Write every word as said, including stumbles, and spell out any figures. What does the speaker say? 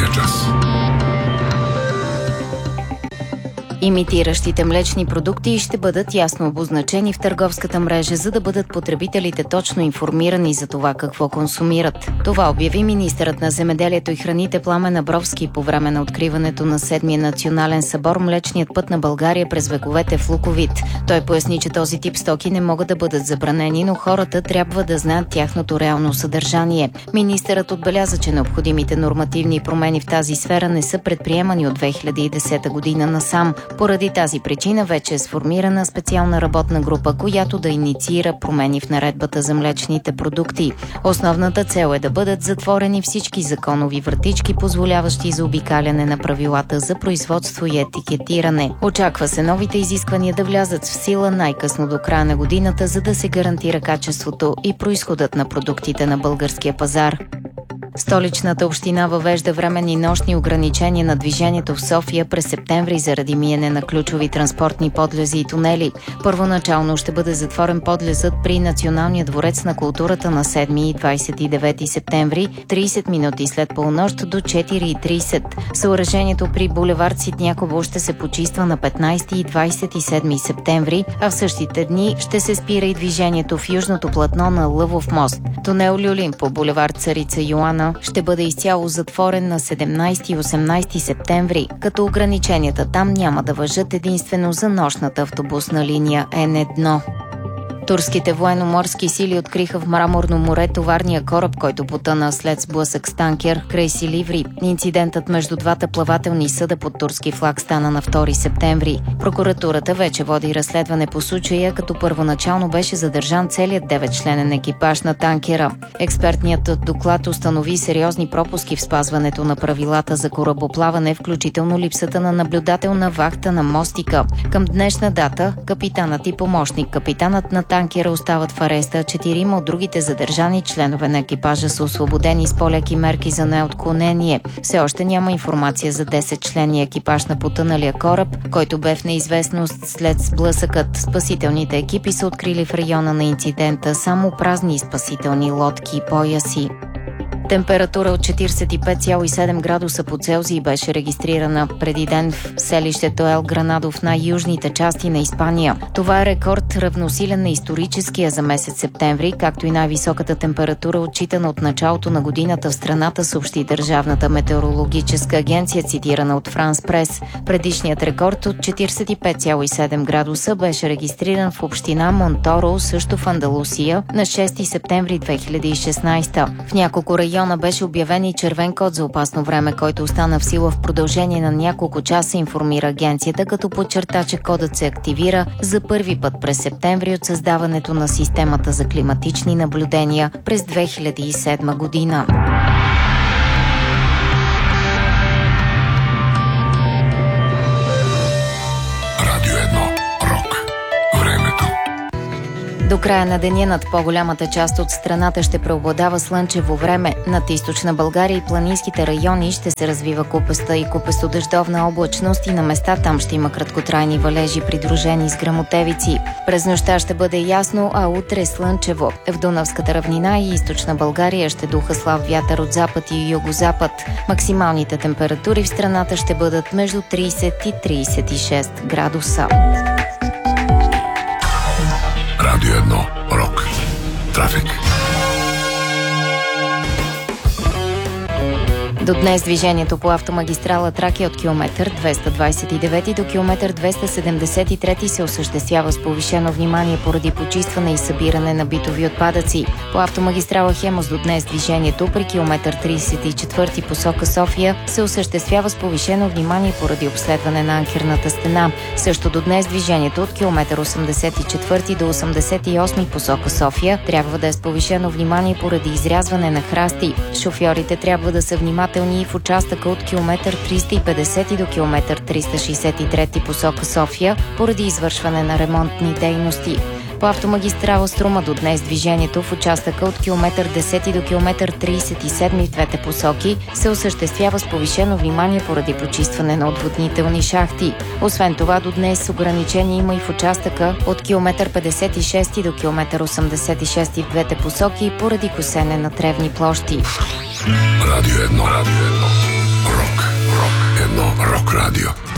Търговския час. Имитиращите млечни продукти ще бъдат ясно обозначени в търговската мрежа, за да бъдат потребителите точно информирани за това какво консумират. Това обяви министърът на земеделието и храните Пламен Абровски по време на откриването на седмия национален събор "Млечният път на България през вековете" в Луковит. Той поясни, че този тип стоки не могат да бъдат забранени, но хората трябва да знаят тяхното реално съдържание. Министърът отбеляза, че необходимите нормативни промени в тази сфера не са предприемани от две хиляди и десета година насам. Поради тази причина вече е сформирана специална работна група, която да инициира промени в наредбата за млечните продукти. Основната цел е да бъдат затворени всички законови вратички, позволяващи заобикаляне на правилата за производство и етикетиране. Очаква се новите изисквания да влязат в сила най-късно до края на годината, за да се гарантира качеството и произходът на продуктите на българския пазар. Столичната община въвежда временни нощни ограничения на движението в София през септември заради миене на ключови транспортни подлези и тунели. Първоначално ще бъде затворен подлезът при Националния дворец на културата на седми и двадесет и девети септември, тридесет минути след полунощ до четири и тридесет. Съоръжението при булевард Ситняково ще се почиства на петнадесети и двадесет и седми септември, а в същите дни ще се спира и движението в южното платно на Лъвов мост. Тунел Люлин по булевард Царица Йоана ще бъде изцяло затворен на седемнадесети и осемнадесети септември, като ограниченията там няма да важат единствено за нощната автобусна линия Н едно. Турските военноморски сили откриха в Мраморно море товарния кораб, който потъна след сблъсък с танкер край Силиври. Инцидентът между двата плавателни съда под турски флаг стана на втори септември. Прокуратурата вече води разследване по случая, като първоначално беше задържан целият деветчленен екипаж на танкера. Експертният доклад установи сериозни пропуски в спазването на правилата за корабоплаване, включително липсата на наблюдателна вахта на мостика. Към днешна дата капитанът и помощник капитанът на танкера остават в ареста, четирима от другите задържани членове на екипажа са освободени с по-леки мерки за неотклонение. Все още няма информация за десетчленния екипаж на потъналия кораб, който бе в неизвестност след сблъсъкът. Спасителните екипи са открили в района на инцидента само празни спасителни лодки и пояси. Температура от четиридесет и пет цяло и седем градуса по Целзий беше регистрирана преди ден в селището Ел Гранадо в най-южните части на Испания. Това е рекорд, равносилен на историческия за месец септември, както и най-високата температура, отчитана от началото на годината в страната, съобщи Държавната метеорологическа агенция, цитирана от Франс Прес. Предишният рекорд от четиридесет и пет цяло и седем градуса беше регистриран в община Монторо, също в Андалусия, на шести септември две хиляди и шестнадесета. В няколко района беше обявен и червен код за опасно време, който остана в сила в продължение на няколко часа, информира агенцията, като подчерта, че кодът се активира за първи път през септември от създаването на системата за климатични наблюдения през две хиляди и седма година. Радио едно. Рок. Времето. До края на деня над по-голямата част от страната ще преобладава слънчево време. Над източна България и планинските райони ще се развива купеста и купесто-дъждовна облачност и на места там ще има краткотрайни валежи, придружени с гръмотевици. През нощта ще бъде ясно, а утре слънчево. В Дунавската равнина и източна България ще духа слаб вятър от запад и югозапад. Максималните температури в страната ще бъдат между тридесет и тридесет и шест градуса. Радио едно. Рок. Трафик. До днес движението по автомагистрала Тракия от километър двеста двадесет и девети до километър двеста седемдесет и трети се осъществява с повишено внимание поради почистване и събиране на битови отпадъци. По автомагистрала Хемус до днес движението при километър тридесет и четвърти посока София се осъществява с повишено внимание поради обследване на анкерната стена. Също до днес движението от километър осемдесет и четвърти до осемдесет и осми посока София трябва да е с повишено внимание поради изрязване на храсти. Шофьорите трябва да са внимателни и в участъка от километър триста и петдесет до километър триста шестдесет и трети посока София поради извършване на ремонтни дейности. По автомагистрала Струма до днес движението в участъка от километър десети до километър тридесет и седми в двете посоки се осъществява с повишено внимание поради почистване на отводнителни шахти. Освен това, до днес ограничение има и в участъка от километър петдесет и шести до километър осемдесет и шести в двете посоки поради косене на тревни площи. Радио едно. Радио едно. Radio.